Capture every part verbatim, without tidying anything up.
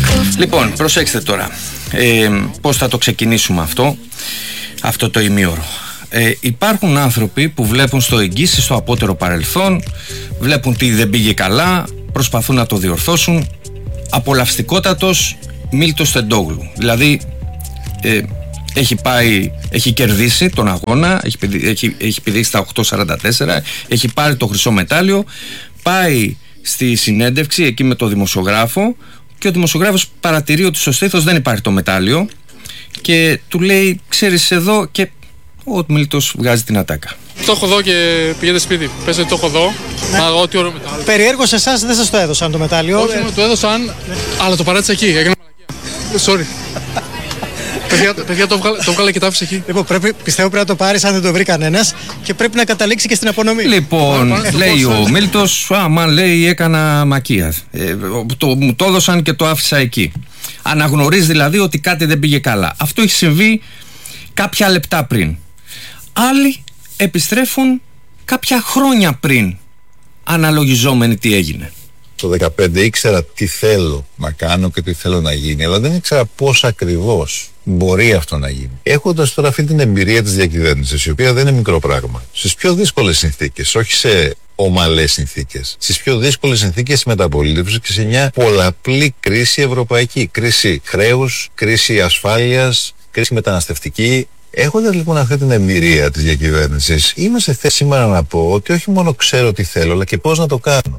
Λοιπόν, προσέξτε τώρα ε, πώς θα το ξεκινήσουμε αυτό αυτό το ημίωρο. Ε, υπάρχουν άνθρωποι που βλέπουν στο εγγύς, στο απότερο παρελθόν, βλέπουν τι δεν πήγε καλά, προσπαθούν να το διορθώσουν. Απολαυστικότατος Μίλτος Τεντόγλου. Δηλαδή ε, έχει πάει, έχει κερδίσει τον αγώνα, έχει, έχει, έχει πηδήξει στα οκτώ σαράντα τέσσερα, έχει πάρει το χρυσό μετάλλιο, πάει στη συνέντευξη εκεί με το δημοσιογράφο και ο δημοσιογράφος παρατηρεί ότι στο στήθος δεν υπάρχει το μετάλλιο και του λέει, ξέρεις εδώ, και ο Μίλτος βγάζει την ατάκα. Το έχω δω και πηγαίνετε σπίτι. Πες ότι το έχω δω. Ναι. Μα εγώ τι ωραίο μετάλλιο. Περιέργως εσάς δεν σας το έδωσαν το μετάλλιο. Όχι, μου το έδωσαν, ναι. Αλλά το παράτησα εκεί. Έκανα μαλακία. Sorry. παιδιά, παιδιά το, βγάλε, το βγάλε και το άφησε εκεί. Λοιπόν, πρέπει, πιστεύω πρέπει να το πάρεις αν δεν το βρει κανένας και πρέπει να καταλήξει και στην απονομή. Λοιπόν, Άρα, λέει ο Μίλτος, άμα λέει έκανα μακία. Ε, το, μου το έδωσαν και το άφησα εκεί. Αναγνωρίζει δηλαδή ότι κάτι δεν πήγε καλά. Αυτό έχει συμβεί κάποια λεπτά πριν. Άλλοι επιστρέφουν κάποια χρόνια πριν, αναλογιζόμενοι τι έγινε. Το δεκαπέντε ήξερα τι θέλω να κάνω και τι θέλω να γίνει, αλλά δεν ήξερα πώς ακριβώς μπορεί αυτό να γίνει. Έχοντας τώρα αυτή την εμπειρία της διακυβέρνησης, η οποία δεν είναι μικρό πράγμα, στις πιο δύσκολες συνθήκες, όχι σε ομαλές συνθήκες, στις πιο δύσκολες συνθήκες μεταπολίτευσης και σε μια πολλαπλή κρίση ευρωπαϊκή, κρίση χρέους, κρίση ασφάλειας, κρίση μεταναστευτική. Έχοντας λοιπόν αυτή την εμπειρία της διακυβέρνησης, είμαι σε θέση σήμερα να πω ότι όχι μόνο ξέρω τι θέλω, αλλά και πώς να το κάνω.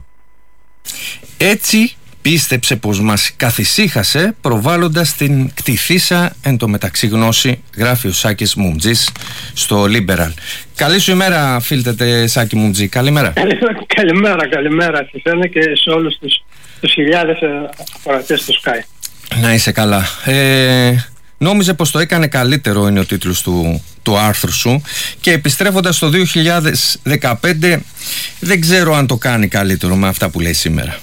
Έτσι πίστεψε πως μας καθησύχασε προβάλλοντας την κτηθήσα εν τω μεταξύ γνώση, γράφει ο Σάκης Μουμτζής στο Liberal. Καλή σου ημέρα, φίλτετε Σάκη Μουμτζή. Καλημέρα. Καλημέρα, καλημέρα σε εσένα και σε όλους τους, τους χιλιάδες ακροατές του Sky. Να είσαι καλά. Ε, νόμιζε πως το έκανε καλύτερο, είναι ο τίτλος του, του άρθρου σου, και επιστρέφοντας στο δύο χιλιάδες δεκαπέντε δεν ξέρω αν το κάνει καλύτερο με αυτά που λέει σήμερα.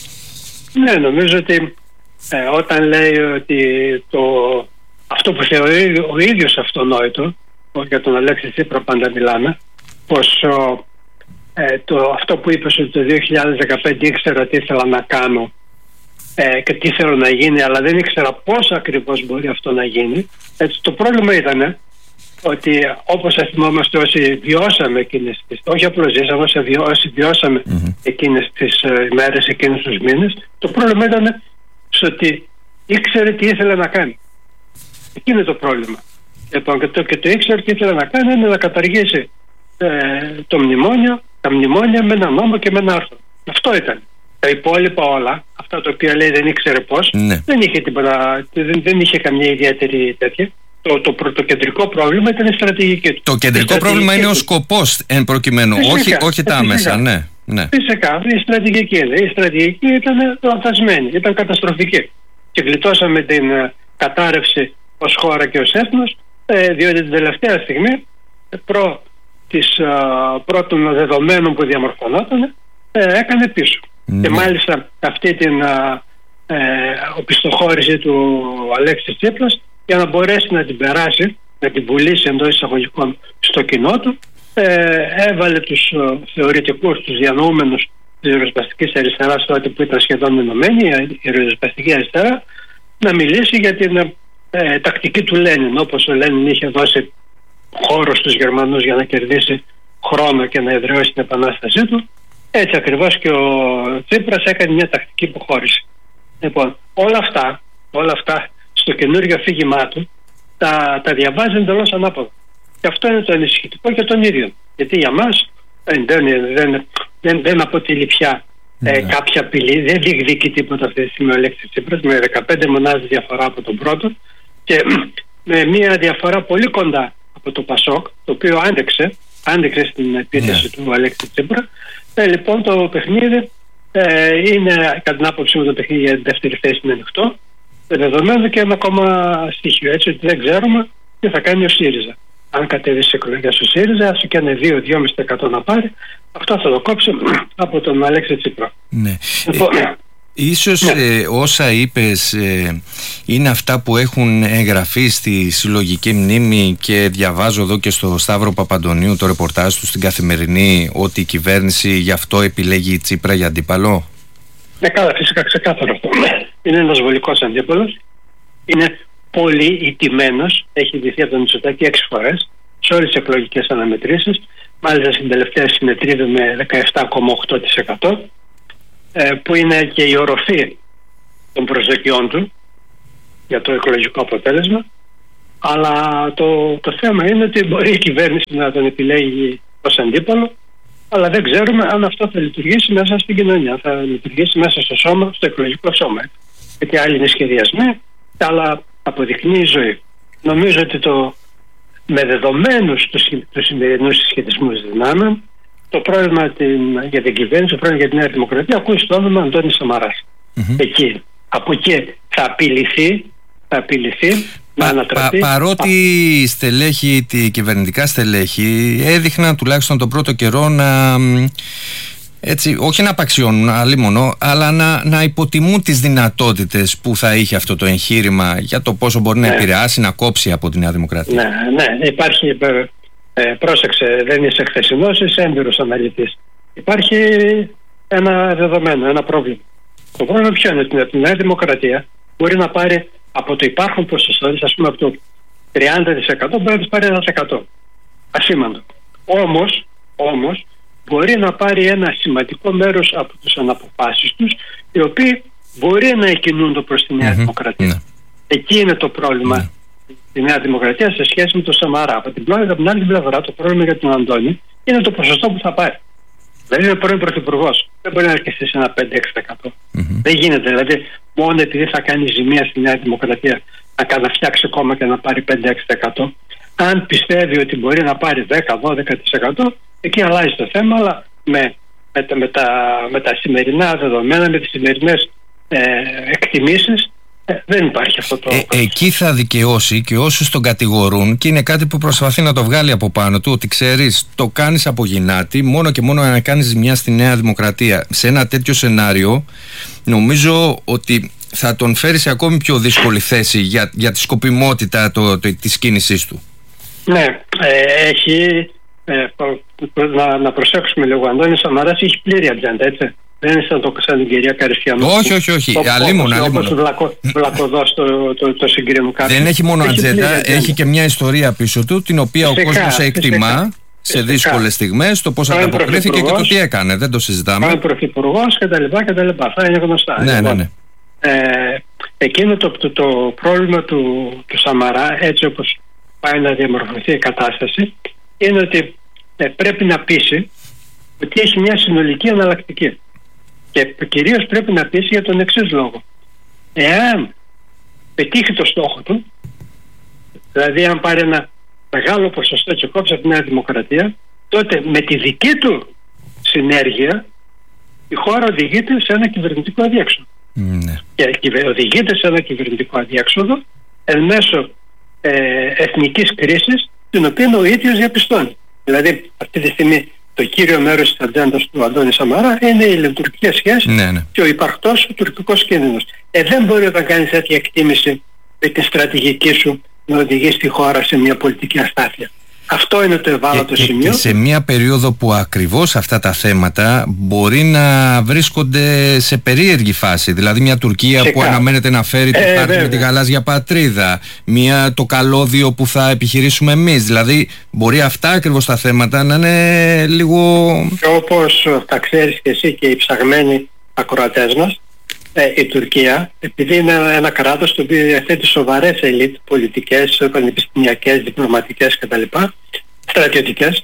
Ναι, νομίζω ότι ε, όταν λέει ότι το, αυτό που θεωρεί ο ίδιος αυτονόητο, για τον Αλέξη Τσίπρα πάντα μιλάμε, πως ο, ε, το, αυτό που είπες ότι το δύο χιλιάδες δεκαπέντε ήξερα τι ήθελα να κάνω ε, και τι θέλω να γίνει, αλλά δεν ήξερα πώς ακριβώς μπορεί αυτό να γίνει. Έτσι, το πρόβλημα ήταν ότι, όπως θα θυμόμαστε όσοι βιώσαμε εκείνες τις, όχι απλώς ζήσαμε, όσοι, βιώ, όσοι βιώσαμε mm-hmm. εκείνες τις uh, ημέρες, εκείνους τους μήνες, το πρόβλημα ήταν στο ότι ήξερε τι ήθελε να κάνει. Εκεί είναι το πρόβλημα. Λοιπόν, και, το, και το ήξερε τι ήθελε να κάνει είναι να καταργήσει ε, το μνημόνιο, τα μνημόνια με ένα νόμο και με ένα άρθρο. Αυτό ήταν. Τα υπόλοιπα όλα, αυτά τα οποία λέει δεν ήξερε πώς, ναι. δεν, είχε τίποτα, δεν, δεν είχε καμία ιδιαίτερη τέτοια. Το, το πρωτοκεντρικό πρόβλημα ήταν η στρατηγική του. Το κεντρικό πρόβλημα του. Είναι ο σκοπός εν προκειμένου, όχι, όχι τα άμεσα. Ναι, ναι. Φυσικά, η στρατηγική είναι. Η στρατηγική ήταν λανθασμένη, ήταν καταστροφική. Και γλιτώσαμε την uh, κατάρρευση ως χώρα και ως έθνος, ε, διότι την τελευταία στιγμή, προ, της, uh, προ των δεδομένων που διαμορφωνόταν, ε, έκανε πίσω. Ναι. Και μάλιστα αυτή την uh, ε, οπισθοχώρηση του Αλέξη Τσίπρας, για να μπορέσει να την περάσει, να την πουλήσει εντός εισαγωγικών στο κοινό του, ε, έβαλε τους ε, θεωρητικούς, τους διανοούμενους της ριζοσπαστικής αριστεράς τότε που ήταν σχεδόν ενωμένη, η ριζοσπαστική αριστερά, να μιλήσει για την ε, τακτική του Λένιν, όπως ο Λένιν είχε δώσει χώρο στους Γερμανούς για να κερδίσει χρόνο και να εδραιώσει την επανάστασή του. Έτσι ακριβώς και ο Τσίπρας έκανε μια τακτική υποχώρηση. Λοιπόν, όλα αυτά, όλα αυτά στο καινούργιο αφήγημά του τα, τα διαβάζει εντελώς ανάποδα. Και αυτό είναι το ενισχυτικό για τον ίδιο. Γιατί για μας δεν, δεν, δεν, δεν, δεν αποτελεί πια ε, yeah. κάποια απειλή, δεν διεκδικεί τίποτα αυτή τη στιγμή ο Αλέξης Τσίπρας, με δεκαπέντε μονάδες διαφορά από τον πρώτο και με μια διαφορά πολύ κοντά από το Πασόκ, το οποίο άντεξε, άντεξε στην επίθεση yeah. του Αλέξη Τσίπρα. Ε, λοιπόν, το παιχνίδι ε, είναι, κατά την άποψή μου, το παιχνίδι για την δεύτερη θέση είναι ανοιχτό. Δεδομένου και ένα ακόμα στοιχείο, έτσι ότι δεν ξέρουμε τι θα κάνει ο ΣΥΡΙΖΑ. Αν κατέβει στις εκλογές ο ΣΥΡΙΖΑ, όσο και είναι δύο με δύο κόμμα πέντε τοις εκατό να πάρει, αυτό θα το κόψει από τον Αλέξη Τσίπρα. Ναι. Λοιπόν, ε, ίσως ναι. ε, όσα είπες ε, είναι αυτά που έχουν εγγραφεί στη συλλογική μνήμη, και διαβάζω εδώ και στο Σταύρο Παπαντονίου το ρεπορτάζ του στην Καθημερινή ότι η κυβέρνηση γι' αυτό επιλέγει η Τσίπρα για αντίπαλο. Ναι, καλά, φυσικά ξεκάθαρο αυτό. είναι ένας βολικός αντίπολος, είναι πολύ ηττημένος, έχει ιτηθεί από τον Μητσοτάκη έξι φορές σε όλες τις εκλογικές αναμετρήσεις, μάλιστα στην τελευταία συμμετρίδε με δεκαεπτά κόμμα οκτώ τοις εκατό, που είναι και η οροφή των προσδοκιών του για το εκλογικό αποτέλεσμα. Αλλά το, το θέμα είναι ότι μπορεί η κυβέρνηση να τον επιλέγει ως αντίπολο, αλλά δεν ξέρουμε αν αυτό θα λειτουργήσει μέσα στην κοινωνία, θα λειτουργήσει μέσα στο σώμα, στο εκλογικό σώμα. Γιατί άλλοι είναι σχεδιασμοί, αλλά αποδεικνύει η ζωή. Νομίζω ότι το, με δεδομένους του σημερινού συσχετισμού δυνάμεων, το πρόβλημα την, για την κυβέρνηση, το πρόβλημα για τη Νέα Δημοκρατία ακούει στο όνομα Αντώνη Σαμαράς. Mm-hmm. Εκεί. Από εκεί θα απειληθεί, θα απειληθεί να ανατραπεί. Πα, παρότι οι στελέχη, τη κυβερνητικά στελέχη έδειχναν τουλάχιστον τον πρώτο καιρό να, έτσι, όχι να απαξιώνουν αλίμονο, αλλά να, να υποτιμούν τις δυνατότητες που θα είχε αυτό το εγχείρημα για το πόσο μπορεί να ναι. επηρεάσει, να κόψει από τη Νέα Δημοκρατία. Ναι, ναι, υπάρχει, ε, πρόσεξε, δεν είσαι χθεσινός, είσαι έμπειρος αναλυτής. Υπάρχει ένα δεδομένο, ένα πρόβλημα. Το πρόβλημα ποιο είναι, ότι η Νέα Δημοκρατία μπορεί να πάρει από το υπάρχον ποσοστό, ας πούμε από το τριάντα τοις εκατό μπορεί να πάρει ένα τοις εκατό. Ασήμαντο. Όμως, όμως μπορεί να πάρει ένα σημαντικό μέρος από τους αναποφάσεις τους, οι οποίοι μπορεί να εκκινούνται προς τη Νέα mm-hmm. Δημοκρατία. Mm-hmm. Εκεί είναι το πρόβλημα mm-hmm. τη Νέα Δημοκρατία σε σχέση με τον Σαμαρά. Από την, από την άλλη πλευρά, το πρόβλημα για τον Αντώνη είναι το ποσοστό που θα πάρει. Δηλαδή είναι πρώην πρωθυπουργός. Δεν μπορεί να αρκεστεί σε ένα πέντε με έξι τοις εκατό. Mm-hmm. Δεν γίνεται. Δηλαδή, μόνο επειδή θα κάνει ζημία στη Νέα Δημοκρατία να καταφτιάξει κόμμα και να πάρει πέντε με έξι τοις εκατό. Αν πιστεύει ότι μπορεί να πάρει δέκα με δώδεκα τοις εκατό, εκεί αλλάζει το θέμα, αλλά με, με, τα, με, τα, με τα σημερινά δεδομένα, με τις σημερινές ε, εκτιμήσεις, ε, δεν υπάρχει αυτό το... Ε, εκεί θα δικαιώσει και όσους τον κατηγορούν, και είναι κάτι που προσπαθεί να το βγάλει από πάνω του, ότι ξέρεις, το κάνεις από γυνάτη μόνο και μόνο να κάνεις ζημιά στη Νέα Δημοκρατία. Σε ένα τέτοιο σενάριο νομίζω ότι θα τον φέρει σε ακόμη πιο δύσκολη θέση για, για τη σκοπιμότητα το, το, της κίνησής του. Ναι, ε, έχει ε, να, να προσέξουμε λίγο. Ο Αντώνης Σαμαράς έχει πλήρη ατζέντα, έτσι. Δεν είναι σαν, το, σαν την κυρία Καριστιανού. Όχι, όχι, όχι. Αλίμονο, αλίμονο. Όπως βλακω, βλακωδώς το, το, το συγκρίνουν κάποιοι. Δεν έχει μόνο ατζέντα, έχει και μια ιστορία πίσω του, την οποία φυσικά, ο κόσμος εκτιμά φυσικά, σε δύσκολες στιγμές, το πώς ανταποκρίθηκε και το τι έκανε. Δεν το συζητάμε. Πρώην πρωθυπουργός κτλ. Αυτά είναι γνωστά. Ναι, ναι, ναι. Ε, εκείνο το, το, το πρόβλημα του, του Σαμαρά, έτσι όπως πάει να διαμορφωθεί η κατάσταση, είναι ότι ε, πρέπει να πείσει ότι έχει μια συνολική εναλλακτική. Και κυρίως πρέπει να πείσει για τον εξής λόγο. Εάν πετύχει το στόχο του, δηλαδή αν πάρει ένα μεγάλο ποσοστό και κόψει από τη Νέα Δημοκρατία, τότε με τη δική του συνέργεια η χώρα οδηγείται σε ένα κυβερνητικό αδιέξοδο. Mm, και οδηγείται σε ένα κυβερνητικό αδιέξοδο εν μέσω ε, εθνικής κρίσης, την οποία ο ίδιος διαπιστώνει. Δηλαδή αυτή τη στιγμή το κύριο μέρος της ατζέντας του Αντώνη Σαμαρά είναι οι λειτουργικές σχέσεις ναι, ναι. και ο υπαρκτός ο τουρκικός κίνδυνος. Ε, δεν μπορεί όταν κάνεις τέτοια εκτίμηση με τη στρατηγική σου να οδηγήσει τη χώρα σε μια πολιτική αστάθεια. Αυτό είναι το ευάλωτο σημείο. Και σε μια περίοδο που ακριβώς αυτά τα θέματα μπορεί να βρίσκονται σε περίεργη φάση. Δηλαδή μια Τουρκία σε που κα... αναμένεται να φέρει το ε, χάρτη με τη γαλάζια πατρίδα. Μια το καλώδιο που θα επιχειρήσουμε εμείς. Δηλαδή μπορεί αυτά ακριβώς τα θέματα να είναι λίγο... Και όπως τα ξέρεις και εσύ και οι ψαγμένοι ακροατές μας, Ε, η Τουρκία, επειδή είναι ένα κράτος το οποίο διαθέτει σοβαρές ελίτ πολιτικές, πανεπιστημιακές, διπλωματικές κτλ, στρατιωτικές,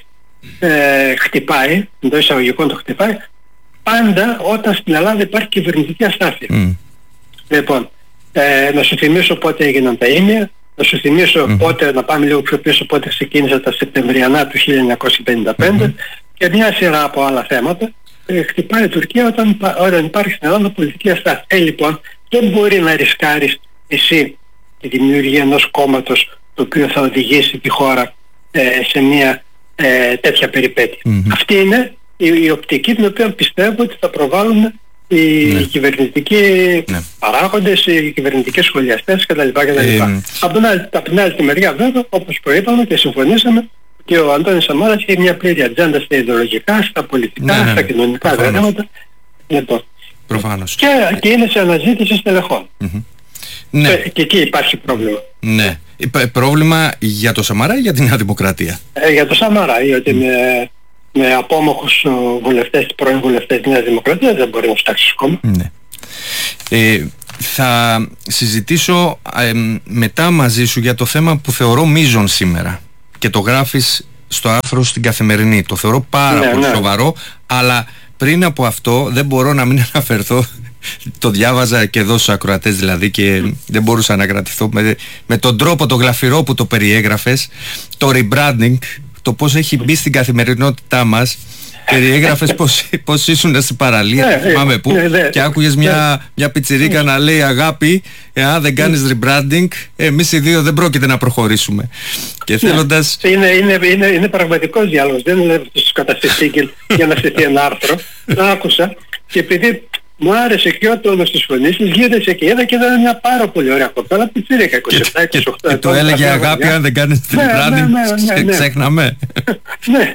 ε, χτυπάει, εντός εισαγωγικών το χτυπάει, πάντα όταν στην Ελλάδα υπάρχει κυβερνητική αστάθεια. Mm. Λοιπόν, ε, να σου θυμίσω πότε έγιναν τα ίμια, να σου θυμίσω mm. πότε, να πάμε λίγο πιο πίσω, πότε ξεκίνησα τα Σεπτεμβριανά του χίλια εννιακόσια πενήντα πέντε mm. και μια σειρά από άλλα θέματα. Χτυπάει η Τουρκία όταν, όταν υπάρχει στην Ελλάδα πολιτική αστάθεια. Ε, λοιπόν, δεν μπορεί να ρισκάρεις εσύ τη δημιουργία ενός κόμματος το οποίο θα οδηγήσει τη χώρα ε, σε μια ε, τέτοια περιπέτεια. Mm-hmm. Αυτή είναι η, η οπτική την οποία πιστεύω ότι θα προβάλλουν οι ναι. κυβερνητικοί ναι. παράγοντες, οι κυβερνητικοί σχολιαστές κτλ. Ε, από, την άλλη, από την άλλη τη μεριά βέβαια, όπως προείπαμε και συμφωνήσαμε, και ο Αντώνης Σαμάρας έχει μια πλήρη ατζέντα στα ιδεολογικά, στα πολιτικά, ναι, ναι, στα κοινωνικά θέματα. Λοιπόν, Προφανώς. Και, και είναι σε αναζήτηση στελεχών. Mm-hmm. Ναι. Και εκεί υπάρχει πρόβλημα. Ναι. Πρόβλημα για το Σαμαρά ή για τη Νέα Δημοκρατία? Ε, για το Σαμαρά, γιατί με, με απόμοχους βουλευτές, πρώην βουλευτές της Νέας Δημοκρατίας δεν μπορεί να φτιάξει κόμμα. Ναι. Ε, θα συζητήσω ε, μετά μαζί σου για το θέμα που θεωρώ μείζον σήμερα και το γράφεις στο άρθρο στην Καθημερινή. Το θεωρώ πάρα ναι, πολύ ναι. σοβαρό, αλλά πριν από αυτό δεν μπορώ να μην αναφερθώ. Το διάβαζα και εδώ στους ακροατές δηλαδή και δεν μπορούσα να κρατηθώ με, με τον τρόπο, το γλαφυρό που το περιέγραφες, το rebranding, το πώς έχει μπει στην καθημερινότητά μας. Περιέγραφες πως, πως ήσουν στην παραλία, δεν θυμάμαι πού, και άκουγες μια, μια πιτσιρίκα να λέει αγάπη, αν δεν κάνεις rebranding, εμείς οι δύο δεν πρόκειται να προχωρήσουμε. Και θέλοντας... Είναι, είναι, είναι, είναι πραγματικός διάλογος, δεν είναι στους καταστηθήκες για να στηθεί ένα άρθρο. Το άκουσα και επειδή μου άρεσε και ο τόνος της φωνής της, γύρισε και είδα και ήταν μια πάρα πολύ ωραία κοπέλα, πιτσιρίκα, είκοσι επτά είκοσι οκτώ. Και το έλεγε αγάπη, αν δεν κάνεις rebranding, ξέχναμε. Ναι.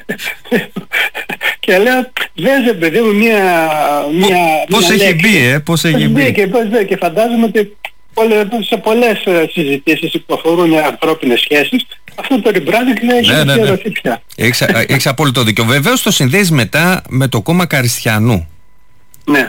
Και λέω, δες παιδί μου μια... μια πώς μια έχει λέξη. μπει, ε, πώς έχει μπει. Και, και φαντάζομαι ότι σε πολλές συζητήσεις που αφορούν ανθρώπινες σχέσεις, αυτό το rebranding δεν έχει καθιερωθεί πια. Έχεις απόλυτο δίκιο. Βεβαίως το συνδέεις μετά με το κόμμα Καριστιανού. Ναι.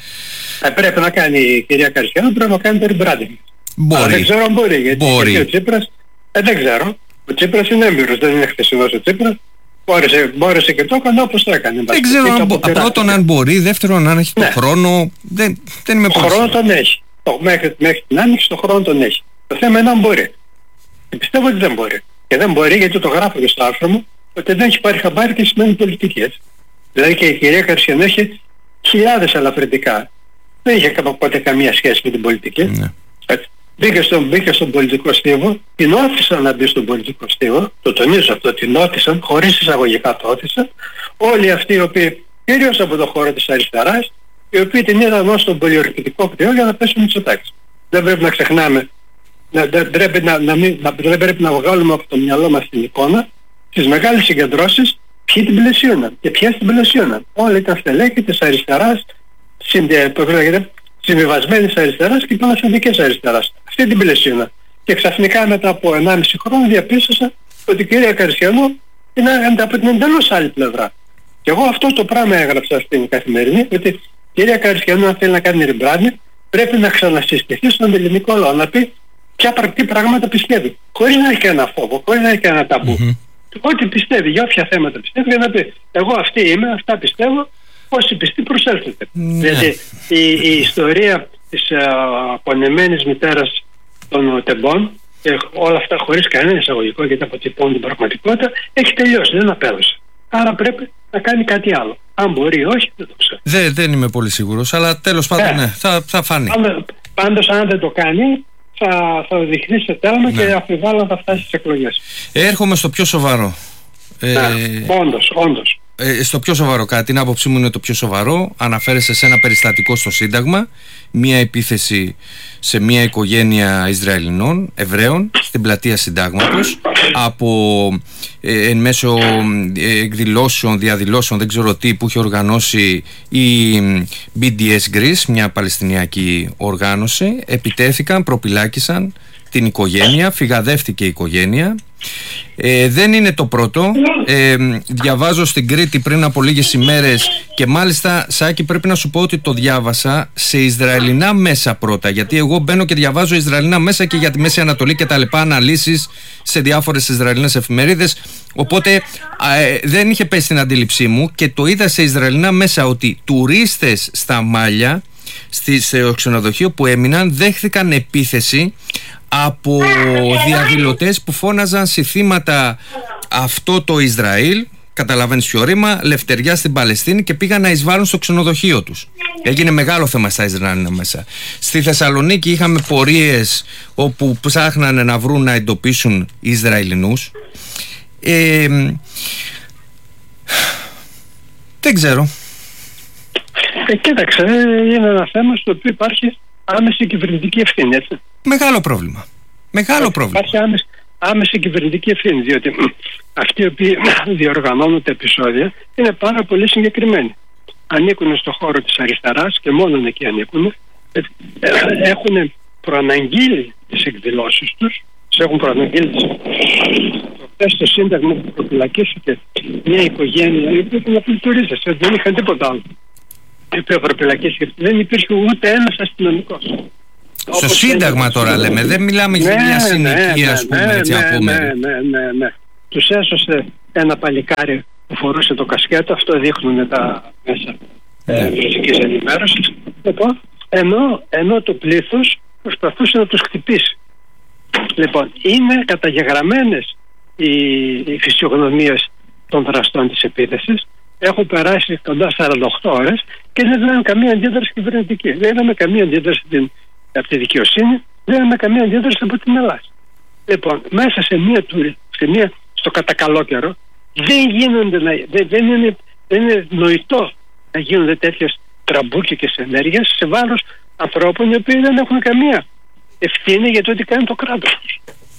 Ε, πρέπει να κάνει η κυρία Καριστιανού, πρέπει να κάνει το rebranding. Μπορεί. Αλλά δεν ξέρω αν μπορεί, γιατί μπορεί. ο Τσίπρας, ε, δεν ξέρω. Ο Τσίπρας είναι έμπειρος, δεν είναι χθεσινός ο Τσίπρας. Μπόρεσε, μπόρεσε και το έκανε όπως το έκανε. Δεν ξέρω αν μπο... πρώτον αν μπορεί, δεύτερον αν έχει ναι. τον χρόνο, δεν, δεν είμαι πολύ. Ο χρόνο τον έχει. Το, μέχρι, μέχρι την άνοιξη το χρόνο τον έχει. Το θέμα είναι αν μπορεί. Και πιστεύω ότι δεν μπορεί. Και δεν μπορεί γιατί το γράφω και στο άρθρο μου, ότι δεν έχει πάρει χαμπάρι και σημαίνει πολιτική, έτσι. Δηλαδή και η κυρία Καριστιανού έχει χιλιάδες ελαφρυντικά. Δεν είχε ποτέ καμία σχέση με την πολιτική. Ναι. Έτσι. Μπήκε στον, μπήκε στον πολιτικό στίβο, την όθησαν να μπει στον πολιτικό στίβο, το τονίζω αυτό, την όθησαν, χωρίς εισαγωγικά το όθησαν, όλοι αυτοί οι οποίοι, κυρίως από το χώρο της αριστεράς, οι οποίοι την είδαν ως τον πολιορκητικό κτήριο για να πέσουν Μητσοτάκης. Δεν πρέπει να ξεχνάμε, να, δεν, πρέπει να, να μην, να, δεν πρέπει να βγάλουμε από το μυαλό μας την εικόνα, στις μεγάλες συγκεντρώσεις, ποιοι την πλαισίωναν και ποιες την πλαισίωναν. Όλοι ήταν στελέχοι της αριστεράς, συνδε, συμβιβασμένης αριστεράς και παναθεντικές αριστεράς. Αυτή την πλαισίωνα. Και ξαφνικά μετά από ενάμιση χρόνο διαπίστωσα ότι η κυρία Καριστιανού είναι από την εντελώς άλλη πλευρά. Και εγώ αυτό το πράγμα έγραψα στην Καθημερινή, ότι η κυρία Καριστιανού αν θέλει να κάνει rebranding πρέπει να ξανασυστηθεί στον ελληνικό λαό, να πει ποια τι πράγματα πιστεύει. Χωρίς να έχει κανένα φόβο, χωρίς να έχει κανένα ταμπού. Mm-hmm. Ό,τι πιστεύει, για όποια θέματα πιστεύει, για να πει εγώ αυτή είμαι, αυτά πιστεύω. Όσοι πιστοί προσέλθετε. Ναι. Γιατί η, η ιστορία της uh, απονεμένης μητέρας των τεμπών και όλα αυτά χωρίς κανένα εισαγωγικό γιατί αποτυπώνουν την πραγματικότητα έχει τελειώσει, δεν απέδωσε. Άρα πρέπει να κάνει κάτι άλλο. Αν μπορεί ή όχι δεν το ξέρω. Δε, δεν είμαι πολύ σίγουρος, αλλά τέλος πάντων ε, ναι, θα, θα φανεί. Πάντως αν δεν το κάνει θα, θα οδηγηθεί σε τέλμα ναι. και αφιβάλλον θα φτάσει στις εκλογές. Έρχομαι στο πιο σοβαρό. Ναι, ε, όντως, όντως. Ε, στο πιο σοβαρό, κατά την άποψή μου είναι το πιο σοβαρό. Αναφέρεσαι σε ένα περιστατικό στο Σύνταγμα, μία επίθεση σε μία οικογένεια Ισραηλινών, Εβραίων, στην πλατεία Συντάγματος, από ε, εν μέσω ε, εκδηλώσεων, διαδηλώσεων, δεν ξέρω τι, που είχε οργανώσει η μπι ντι ες Greece, μια παλαιστινιακή οργάνωση. Επιτέθηκαν, προπυλάκησαν την οικογένεια, φυγαδεύτηκε η οικογένεια. Ε, δεν είναι το πρώτο. ε, Διαβάζω στην Κρήτη πριν από λίγες ημέρες και μάλιστα, Σάκη, πρέπει να σου πω ότι το διάβασα σε Ισραηλινά μέσα πρώτα, γιατί εγώ μπαίνω και διαβάζω Ισραηλινά μέσα και για τη Μέση Ανατολή και τα λοιπά, αναλύσεις σε διάφορες Ισραηλινές εφημερίδες. Οπότε ε, δεν είχε πέσει στην αντίληψή μου και το είδα σε Ισραηλινά μέσα ότι τουρίστες στα Μάλια, στο ξενοδοχείο που έμειναν, δέχθηκαν επίθεση από διαδηλωτές που φώναζαν συνθήματα αυτό το Ισραήλ, καταλαβαίνεις ποιο ρήμα, λευτεριά στην Παλαιστίνη, και πήγαν να εισβάλλουν στο ξενοδοχείο τους. Έγινε μεγάλο θέμα στα Ισραήλ μέσα. Στη Θεσσαλονίκη είχαμε πορείες όπου ψάχνανε να βρουν να εντοπίσουν Ισραηλινούς. Ε, δεν ξέρω. Ε, κοίταξε, είναι ένα θέμα στο οποίο υπάρχει άμεση κυβερνητική ευθύνη, έτσι. Μεγάλο πρόβλημα. Μεγάλο πρόβλημα. Υπάρχει άμεση, άμεση κυβερνητική ευθύνη, διότι αυτοί οι οποίοι διοργανώνουν τα επεισόδια είναι πάρα πολύ συγκεκριμένοι. ανήκουν στο χώρο της αριστεράς και μόνον εκεί ανήκουν. Έχουν προαναγγείλει τις εκδηλώσεις τους, έχουν προαναγγείλει τις εκδηλώσεις. Προχτές στο Σύνταγμα που προφυλακίστηκε μια οικογένεια η οποία την απολυτορίζεσαι, δεν είχαν τίποτα άλλο. Η οποία προφυλακίστηκε, δεν υπήρχε ούτε ένας αστυνομικός. Στο Σύνταγμα τώρα λέμε, δεν μιλάμε για μια συνοικία, ας πούμε, έτσι από ναι, ναι, ναι, ναι. Τους έσωσε ένα παλικάρι που φορούσε το κασκέτο, αυτό δείχνουν τα μέσα μαζικής ενημέρωσης. Λοιπόν, ενώ, ενώ το πλήθος προσπαθούσε να τους χτυπήσει. Λοιπόν, είναι καταγεγραμμένες οι, οι φυσιογνωμίες των δραστών της επίθεσης. Έχουν περάσει κοντά σαράντα οκτώ ώρες και δεν είδαμε καμία αντίδραση κυβερνητική. Δεν είδαμε καμία αντίδραση την, από τη δικαιοσύνη, δεν είδαμε καμία αντίδραση από την Ελλάδα. Λοιπόν, μέσα σε μία, σε μία στο κατακαλό καιρό, δεν γίνονται, δεν, δεν, είναι, δεν είναι νοητό να γίνονται τέτοιες τραμπούκικες ενέργειες σε βάρος ανθρώπων οι οποίοι δεν έχουν καμία ευθύνη για το ότι κάνει το κράτος τους.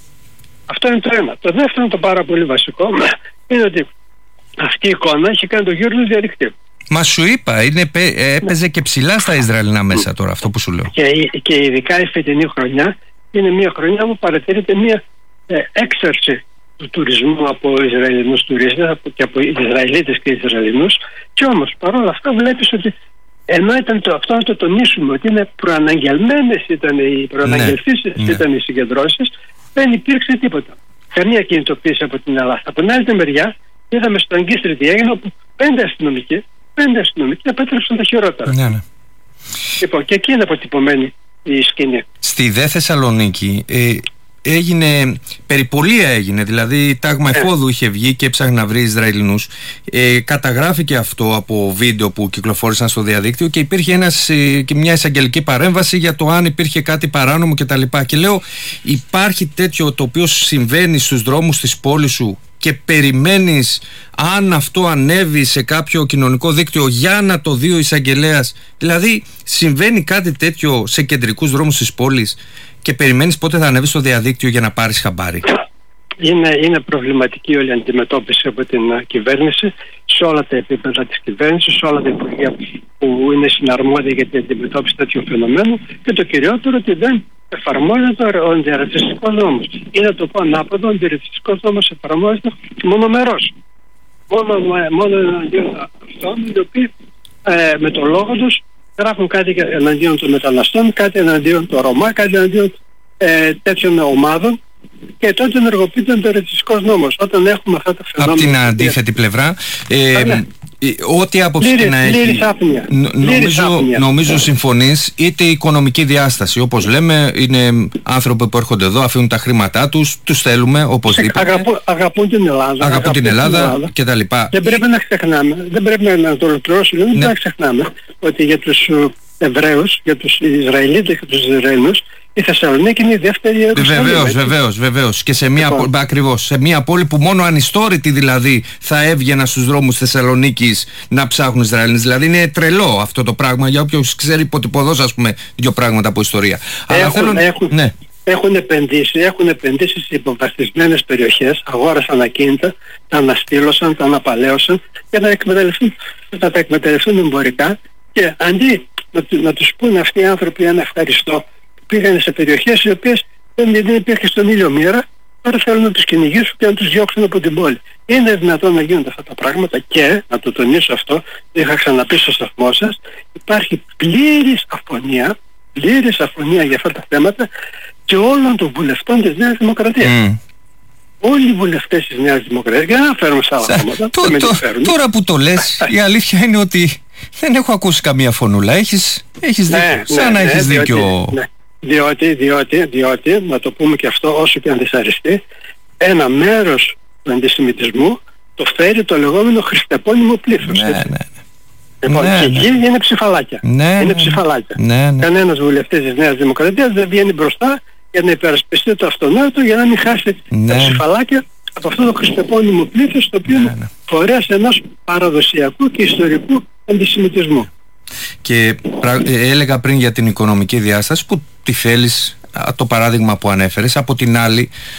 Αυτό είναι το ένα. Το δεύτερο, το πάρα πολύ βασικό, είναι ότι αυτή η εικόνα έχει κάνει το γύρο του διαδικτύου. Μα σου είπα, είναι, έπαιζε και ψηλά στα Ισραηλινά μέσα τώρα, αυτό που σου λέω. Και, και ειδικά η φετινή χρονιά είναι μια χρονιά που παρατηρείται μια ε, έξαρση του τουρισμού από Ισραηλινούς τουρίστες και από Ισραηλίτες και Ισραηλινούς. Και όμως παρόλα αυτά βλέπεις ότι ενώ ήταν το, αυτό να το τονίσουμε ότι είναι προαναγγελμένες ήταν οι προαναγγελθήσεις ναι, ήταν ναι. οι συγκεντρώσεις, δεν υπήρξε τίποτα. Καμία κινητοποίηση από την Ελλάδα. Από την άλλη μεριά είδαμε στο Αγκίστρι τι έγινε, όπου πέντε αστυνομικοί, πέντε αστυνομικοί επέτρεψαν τα χειρότερα. Ναι, ναι. Λοιπόν, και εκεί είναι αποτυπωμένη η σκηνή. Στη δε Θεσσαλονίκη ε, έγινε, περιπολία έγινε, δηλαδή τάγμα εφόδου είχε βγει και έψαχνε να βρει Ισραηλινούς. Ε, καταγράφηκε αυτό από βίντεο που κυκλοφόρησαν στο διαδίκτυο και υπήρχε ένας, ε, και μια εισαγγελική παρέμβαση για το αν υπήρχε κάτι παράνομο κτλ. Και λέω, υπάρχει τέτοιο το οποίο συμβαίνει στους δρόμους της πόλης σου και περιμένεις αν αυτό ανέβει σε κάποιο κοινωνικό δίκτυο για να το δει ο εισαγγελέας? Δηλαδή συμβαίνει κάτι τέτοιο σε κεντρικούς δρόμους της πόλης και περιμένεις πότε θα ανέβει στο διαδίκτυο για να πάρεις χαμπάρι? Είναι, είναι προβληματική όλη η αντιμετώπιση από την uh, κυβέρνηση σε όλα τα επίπεδα της κυβέρνησης, σε όλα τα υπουργεία που είναι συναρμόδια για την αντιμετώπιση τέτοιου φαινομένου, και το κυριότερο ότι δεν εφαρμόζεται ο αντιρατσιστικός νόμος. Ή να το πω ανάποδο, ο αντιρατσιστικός νόμος εφαρμόζεται μονομερώς. Μόνο, μόνο εναντίον αυτών οι οποίοι ε, με τον λόγο τους γράφουν κάτι εναντίον των μεταναστών, κάτι εναντίον των Ρωμά, κάτι εναντίον ε, τέτοιων ομάδων, και τότε ενεργοποιείται ο αντιρατσιστικός νόμος. Όταν έχουμε αυτά τα φαινόμενα. Από την αντίθετη πλευρά, ε, ναι. ό,τι άποψη και να έχει, νομίζω, νομίζω συμφωνείς, είτε η οικονομική διάσταση, όπως λέμε, είναι άνθρωποι που έρχονται εδώ, αφήνουν τα χρήματά τους, τους θέλουμε οπωσδήποτε. Αγαπού, αγαπούν την Ελλάδα. Αγαπούν, αγαπούν την Ελλάδα, Ελλάδα και τα λοιπά. Δεν πρέπει να ξεχνάμε, δεν πρέπει να το ολοκληρώσουμε, δεν πρέπει να ξεχνάμε ότι για τους Εβραίους, για τους Ισραηλίτες και τους Ισραηλινούς, η Θεσσαλονίκη είναι η δεύτερη Ιερουσαλήμ. Βεβαίως, βεβαίως, βεβαίως. Και σε μια, λοιπόν. ακριβώς, σε μια πόλη που μόνο ανιστόρητοι δηλαδή θα έβγαιναν στους δρόμους Θεσσαλονίκης να ψάχνουν Ισραηλινούς. Δηλαδή είναι τρελό αυτό το πράγμα για όποιος ξέρει υποτυπωδώς, ας πούμε, δύο πράγματα από ιστορία. Έχουν, Αλλά θέλω... έχουν, ναι. έχουν, επενδύσει, έχουν επενδύσει σε υποβαθμισμένες περιοχές, αγόρασαν ακίνητα, τα αναστήλωσαν, τα αναπαλαίωσαν για να, εκμεταλλευτούν, να τα εκμεταλλευτούν εμπορικά, και αντί να, να τους πούνε αυτοί οι άνθρωποι ένα ευχαριστώ, πήγαν σε περιοχές οι οποίες δεν, δεν υπήρχε στον ήλιο μοίρα, τώρα θέλουν να τους κυνηγήσουν και να τους διώξουν από την πόλη. Είναι δυνατόν να γίνονται αυτά τα πράγματα, και να το τονίσω αυτό, το είχα ξαναπεί στο σταθμό σας, υπάρχει πλήρης αφωνία, πλήρης αφωνία για αυτά τα θέματα και όλων των βουλευτών της Νέας Δημοκρατίας. Mm. Όλοι οι βουλευτές της Νέας Δημοκρατίας, για να φέρουμε στα άλλα θέματα, τώρα που το λες, η αλήθεια είναι ότι δεν έχω ακούσει καμία φωνούλα. Έχεις, έχεις ναι, δίκιο. Ναι, σαν να ναι, έχεις διότι, δίκιο. Ναι. Διότι, διότι, διότι, να το πούμε και αυτό όσο και αν δυσαρεστεί, ένα μέρος του αντισημιτισμού το φέρει το λεγόμενο χριστεπώνυμο πλήθος. Ναι, ναι, ναι. Λοιπόν, ναι, και ναι. εκεί είναι ψηφαλάκια. Ναι, είναι ναι, ψηφαλάκια. Ναι, ναι. Κανένας βουλευτής της Νέας Δημοκρατίας δεν βγαίνει μπροστά για να υπερασπιστεί το αυτονόητο, για να μην χάσει ναι. τα ψηφαλάκια από αυτό το χριστεπώνυμο πλήθος, το οποίο είναι ναι. φορέας ενός παραδοσιακού και ιστορικού αντισημιτισμού. Και έλεγα πριν για την οικονομική διάσταση που τη θέλεις, το παράδειγμα που ανέφερες. Από την άλλη,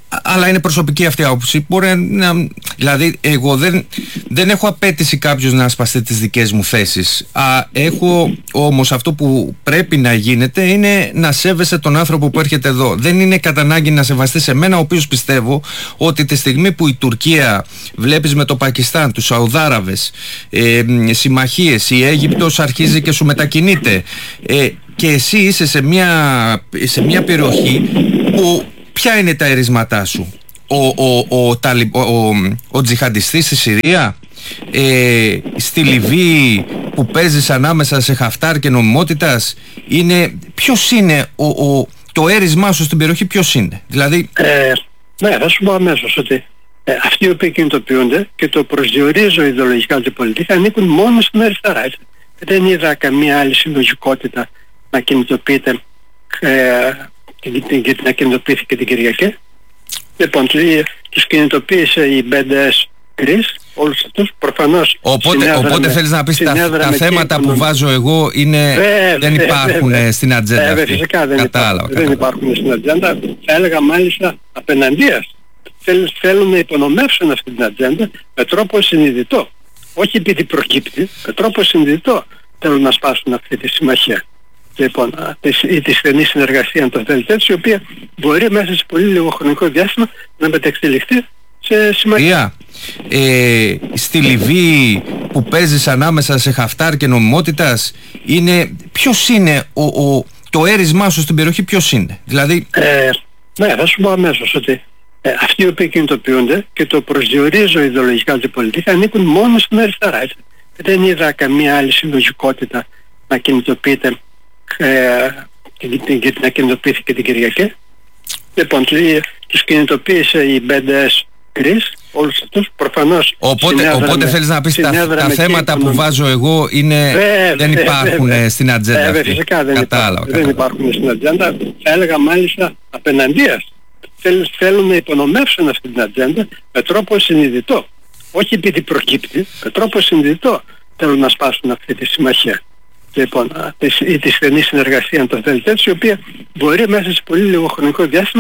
αλλά είναι προσωπική αυτή η άποψη. Μπορεί να, δηλαδή, εγώ δεν, δεν έχω απέτηση κάποιος να ασπαστεί τις δικές μου θέσεις. Α, έχω όμως αυτό που πρέπει να γίνεται είναι να σέβεσαι τον άνθρωπο που έρχεται εδώ. Δεν είναι κατά ανάγκη να σεβαστείς εμένα, ο οποίος πιστεύω ότι τη στιγμή που η Τουρκία, βλέπεις με το Πακιστάν, τους Σαουδάραβες, ε, συμμαχίες, η Αίγυπτος αρχίζει και σου μετακινείται, ε, και εσύ είσαι σε μια, σε μια περιοχή που ποια είναι τα ερίσματά σου? Ο, ο, ο, ο, ο, ο τζιχαντιστής στη Συρία, ε, στη Λιβύη που παίζεις ανάμεσα σε Χαφτάρ και νομιμότητας, είναι, ποιος είναι ο, ο, το έρισμά σου στην περιοχή, ποιος είναι? Δηλαδή... Ε, ναι, θα σου πω αμέσως ότι ε, αυτοί οι οποίοι κινητοποιούνται, και το προσδιορίζω ιδεολογικά την πολιτική, ανήκουν μόνο στην αριστερά. Έτσι. Δεν είδα καμία άλλη συλλογικότητα να κινητοποιείται, ε, και να κινητοποιήθηκε την Κυριακή. Λοιπόν, τους κινητοποίησε η μπι ντι ες Greece, όλους αυτούς, προφανώς. Οπότε, οπότε με, θέλεις να πεις τα, τα θέματα που οικονομία. βάζω εγώ είναι, ε, δεν υπάρχουν ε, ε, στην ατζέντα ε, αυτή. Φυσικά δεν, κατάλαβα, υπάρχουν, κατάλαβα. δεν υπάρχουν στην ατζέντα. Θα έλεγα μάλιστα απέναντίας. Θέλουν, θέλουν να υπονομεύσουν αυτή την ατζέντα με τρόπο συνειδητό. Όχι επειδή προκύπτει, με τρόπο συνειδητό θέλουν να σπάσουν αυτή τη συμμαχία. Λοιπόν, ή τη στενή συνεργασία, αν το θέλετε έτσι, η οποία μπορεί μέσα σε πολύ λίγο χρονικό διάστημα να μεταξελιχθεί σε συμμαχία. Ε, στη Λιβύη που παίζεις ανάμεσα σε Χαφτάρ και νομιμότητας, είναι, ποιος είναι ο, ο, το έρισμά σου στην περιοχή, ποιος είναι? Δηλαδή... Ε, ναι, θα σου πω αμέσως ότι ε, αυτοί οι οποίοι κινητοποιούνται, και το προσδιορίζω ιδεολογικά την πολιτική, ανήκουν μόνο στην αριστερά. Έτσι. Δεν είδα καμία άλλη συλλογικότητα να κινητοποιείται, και να κινητοποιήθηκε την Κυριακή. Λοιπόν, τους κινητοποίησε η μπι ντι ες Greece, όλους αυτούς, προφανώς. Οπότε, οπότε θέλεις να πεις τα, τα θέματα που βάζω εγώ είναι, ε, δεν υπάρχουν ε, στην ατζέντα ε, αυτή. Φυσικά δεν, κατάλαβα, υπάρχουν, κατάλαβα. δεν υπάρχουν στην ατζέντα. Θα έλεγα μάλιστα απέναντίας. Θέλουν, θέλουν να υπονομεύσουν αυτή την ατζέντα με τρόπο συνειδητό. Όχι επειδή προκύπτει, με τρόπο συνειδητό θέλουν να σπάσουν αυτή τη συμμαχία. Λοιπόν, ή τη στενή συνεργασία, αν το θέλετε έτσι, η οποία μπορεί μέσα σε πολύ λίγο χρονικό διάστημα